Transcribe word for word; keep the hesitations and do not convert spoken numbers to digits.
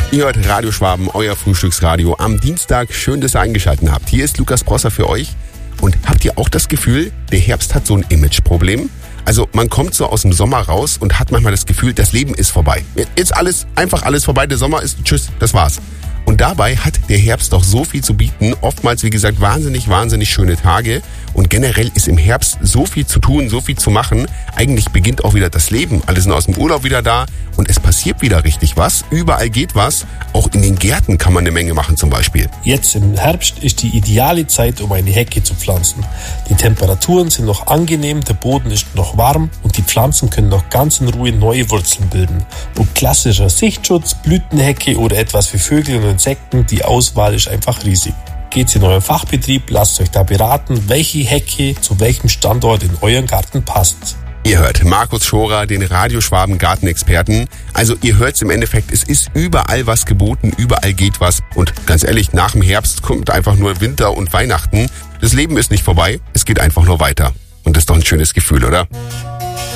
Ihr hört Radio Schwaben, euer Frühstücksradio am Dienstag. Schön, dass ihr eingeschaltet habt. Hier ist Lukas Prosser für euch. Und habt ihr auch das Gefühl, der Herbst hat so ein Imageproblem? Also man kommt so aus dem Sommer raus und hat manchmal das Gefühl, das Leben ist vorbei. Jetzt alles, einfach alles vorbei. Der Sommer ist, tschüss, das war's. Und dabei hat der Herbst doch so viel zu bieten. Oftmals, wie gesagt, wahnsinnig, wahnsinnig schöne Tage. Und generell ist im Herbst so viel zu tun, so viel zu machen. Eigentlich beginnt auch wieder das Leben. Alle sind aus dem Urlaub wieder da und es passiert wieder richtig was. Überall geht was. Auch in den Gärten kann man eine Menge machen zum Beispiel. Jetzt im Herbst ist die ideale Zeit, um eine Hecke zu pflanzen. Die Temperaturen sind noch angenehm, der Boden ist noch warm und die Pflanzen können noch ganz in Ruhe neue Wurzeln bilden. Ob klassischer Sichtschutz, Blütenhecke oder etwas für Vögel und Insekten, die Auswahl ist einfach riesig. Geht's in euren Fachbetrieb, lasst euch da beraten, welche Hecke zu welchem Standort in euren Garten passt. Ihr hört Markus Schorer, den Radio Schwaben Gartenexperten. Also ihr hört's im Endeffekt, es ist überall was geboten, überall geht was. Und ganz ehrlich, nach dem Herbst kommt einfach nur Winter und Weihnachten. Das Leben ist nicht vorbei, es geht einfach nur weiter. Und das ist doch ein schönes Gefühl, oder?